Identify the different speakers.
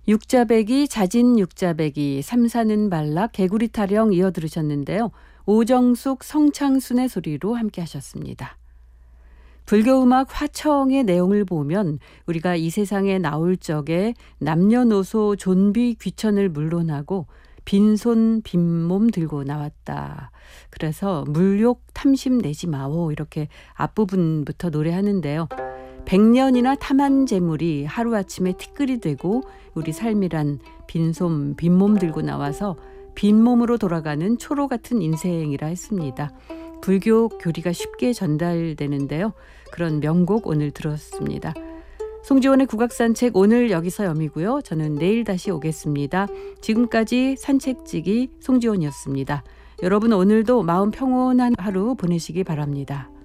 Speaker 1: 육자배기, 자진 육자배기, 삼사는 발락, 개구리 타령 이어 들으셨는데요. 오정숙, 성창순의 소리로 함께 하셨습니다. 불교음악 화청의 내용을 보면 우리가 이 세상에 나올 적에 남녀노소 존비 귀천을 물론하고 빈손 빈몸 들고 나왔다. 그래서 물욕 탐심 내지 마오 이렇게 앞부분부터 노래하는데요. 100년이나 탐한 재물이 하루아침에 티끌이 되고 우리 삶이란 빈손 빈몸 들고 나와서 빈몸으로 돌아가는 초로 같은 인생이라 했습니다. 불교 교리가 쉽게 전달되는데요. 그런 명곡 오늘 들었습니다. 송지원의 국악산책 오늘 여기서 여미고요. 저는 내일 다시 오겠습니다. 지금까지 산책지기 송지원이었습니다. 여러분 오늘도 마음 평온한 하루 보내시기 바랍니다.